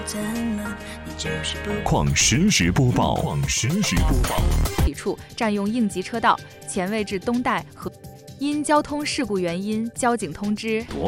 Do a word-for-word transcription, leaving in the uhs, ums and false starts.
况实时播报，况实时播报。 几处占用应急车道，前位至东带和因交通事故原因，交警通知。